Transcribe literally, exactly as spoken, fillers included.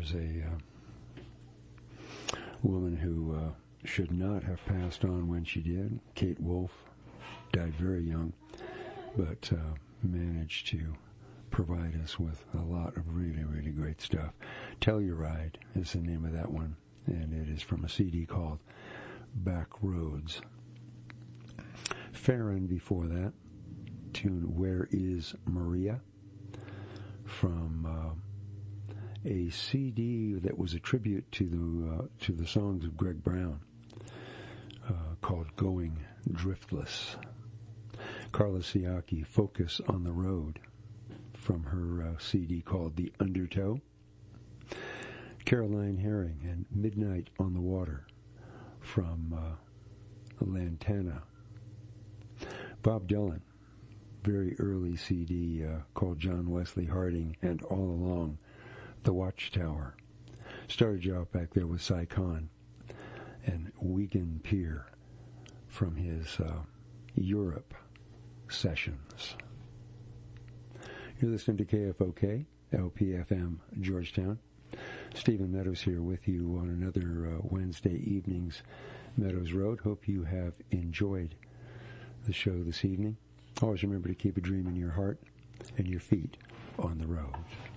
is a uh, woman who uh, should not have passed on when she did. Kate Wolf died very young, but uh, managed to provide us with a lot of really, really great stuff. Telluride is the name of that one, and it is from a C D called Back Roads. Farron before that, tune Where Is Maria, from uh, a C D that was a tribute to the uh, to the songs of Greg Brown, uh, called Going Driftless. Carla Siaki, Focus on the Road, from her uh, C D called The Undertow. Caroline Herring and Midnight on the Water, from uh, Lantana. Bob Dylan, very early C D uh, called John Wesley Harding and All Along the Watchtower. Started you off back there with Cy Khan and Wigan Pier from his uh, Europe sessions. You're listening to K F O K, L P F M, Georgetown. Stephen Meadows here with you on another uh, Wednesday evening's Meadows Road. Hope you have enjoyed the show this evening. Always remember to keep a dream in your heart and your feet on the road.